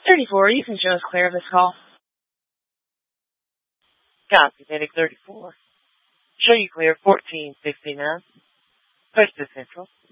34, you can show us clear of this call. Copy, Medic 34. Show you clear 1469. Push to Central.